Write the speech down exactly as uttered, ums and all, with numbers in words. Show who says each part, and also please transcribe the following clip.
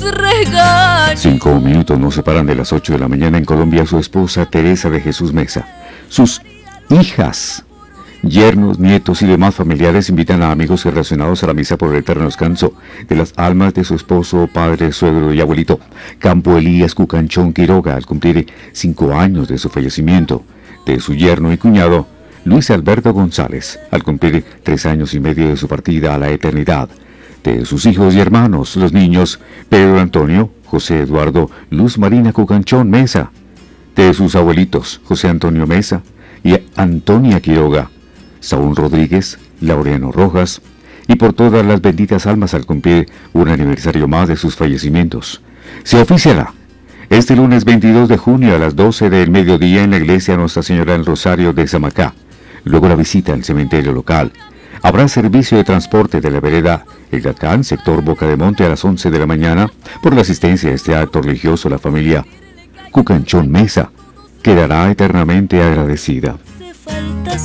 Speaker 1: regaños.
Speaker 2: Cinco minutos nos separan de las ocho de la mañana en Colombia. Su esposa Teresa de Jesús Mesa, sus hijas, yernos, nietos y demás familiares invitan a amigos y relacionados a la misa por el eterno descanso de las almas de su esposo, padre, suegro y abuelito Campo Elías Cucanchón Quiroga, al cumplir cinco años de su fallecimiento, de su yerno y cuñado Luis Alberto González, al cumplir tres años y medio de su partida a la eternidad, de sus hijos y hermanos, los niños Pedro Antonio, José Eduardo, Luz Marina Cucanchón Mesa, de sus abuelitos José Antonio Mesa y Antonia Quiroga, Saúl Rodríguez, Laureano Rojas, y por todas las benditas almas al cumplir un aniversario más de sus fallecimientos. Se oficiará este lunes veintidós de junio a las doce del mediodía en la iglesia Nuestra Señora del Rosario de Samacá. Luego la visita al cementerio local. Habrá servicio de transporte de la vereda El Gacán, sector Boca de Monte, a las once de la mañana. Por la asistencia a este acto religioso, la familia Cucanchón Mesa quedará eternamente agradecida.